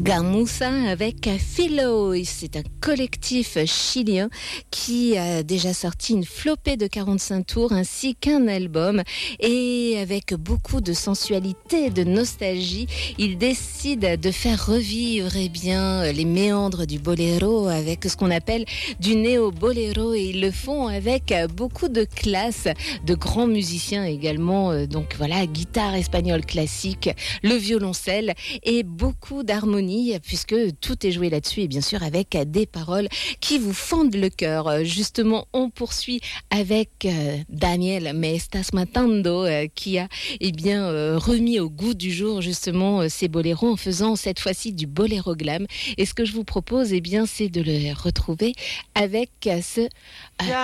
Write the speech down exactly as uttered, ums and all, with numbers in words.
Gamusa avec Philo. C'est un collectif chilien qui a déjà sorti une flopée de quarante-cinq tours ainsi qu'un album. Et avec beaucoup de sensualité et de nostalgie, ils décident de faire revivre eh bien, les méandres du boléro avec ce qu'on appelle du néo-boléro. Et ils le font avec beaucoup de classe, de grands musiciens également. Donc voilà, guitare espagnole classique, le violoncelle et beaucoup d'harmonie, puisque tout est joué là-dessus et bien sûr avec des paroles qui vous fendent le cœur. Justement, on poursuit avec euh, Daniel Me Estás Matando euh, qui a eh bien, euh, remis au goût du jour justement euh, ces boléros en faisant cette fois-ci du boléro glam. Et ce que je vous propose, eh bien, c'est de le retrouver avec euh, ce... Euh,